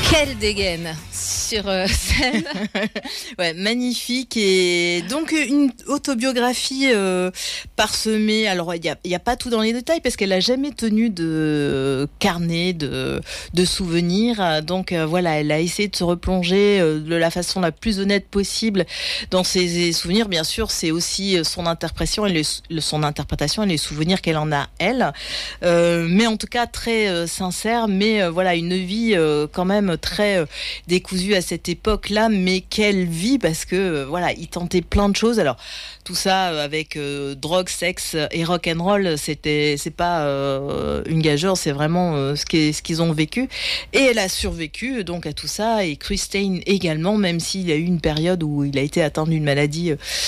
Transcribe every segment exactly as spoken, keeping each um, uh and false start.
Quelle dégaine sur euh, scène. Ouais, magnifique. Et donc une autobiographie euh, parsemée. Alors il n'y a, y a pas tout dans les détails parce qu'elle a jamais tenu de carnet de, de souvenirs. Donc euh, voilà, elle a essayé de se replonger euh, de la façon la plus honnête possible dans ses souvenirs. Bien sûr, c'est aussi son interprétation et les, son interprétation et les souvenirs qu'elle en a elle. Euh, mais en tout cas très euh, sincère. Mais euh, voilà, une vie euh, quand même très euh, décousue à cette époque-là, mais quelle vie, parce que euh, voilà, il tentait plein de choses. Alors tout ça euh, avec euh, drogue, sexe et rock and roll, c'était c'est pas euh, une gageure, c'est vraiment euh, ce qu'est, ce qu'ils ont vécu. Et elle a survécu donc à tout ça, et Chris Stein également, même s'il y a eu une période où il a été atteint d'une maladie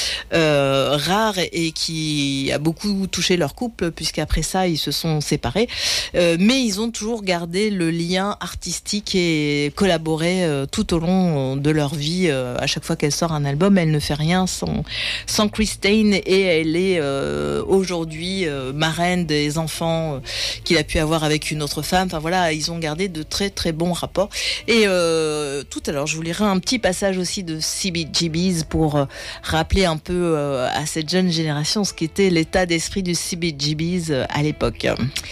euh, rare et, et qui a beaucoup touché leur couple, puisqu'après ça ils se sont séparés. Euh, mais ils ont toujours gardé le lien artistique et collaboré euh, tout au long de leur vie. Euh, à chaque fois qu'elle sort un album, elle ne fait rien sans, sans Chris Stein, et elle est euh, aujourd'hui euh, marraine des enfants euh, qu'il a pu avoir avec une autre femme. Enfin voilà, ils ont gardé de très très bons rapports. Et euh, tout à l'heure, je vous lirai un petit passage aussi de C B G B's pour euh, rappeler un peu euh, à cette jeune génération ce qu'était l'état d'esprit du C B G B's euh, à l'époque.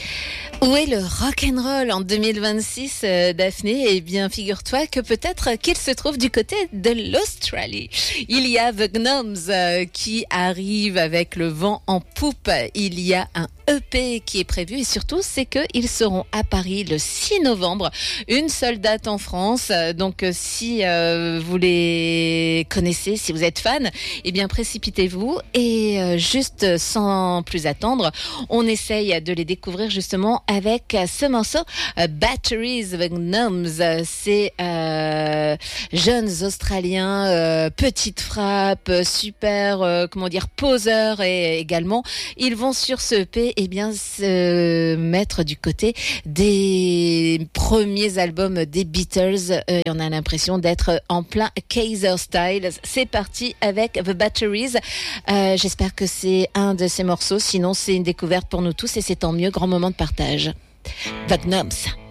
Où est le rock'n'roll en deux mille vingt-six, euh, Daphné? Eh bien, figure-toi que peut-être qu'il se trouve du côté de l'Australie. Il y a The Gnomes euh, qui arrive avec le vent en poupe. Il y a un E P qui est prévu, et surtout, c'est qu'ils seront à Paris le six novembre. Une seule date en France. Donc, si euh, vous les connaissez, si vous êtes fan, eh bien, précipitez-vous. Et euh, juste sans plus attendre, on essaye de les découvrir justement avec ce morceau euh, Batteries, The Gnomes. C'est euh, jeunes Australiens, euh, petite frappe, super, euh, comment dire, poseurs, et également, ils vont sur ce E P eh bien se mettre du côté des premiers albums des Beatles. Euh, on a l'impression d'être en plein Kaiser Style. C'est parti avec The Batteries. Euh, j'espère que c'est un de ces morceaux. Sinon, c'est une découverte pour nous tous et c'est tant mieux. Grand moment de partage. The Gnomes.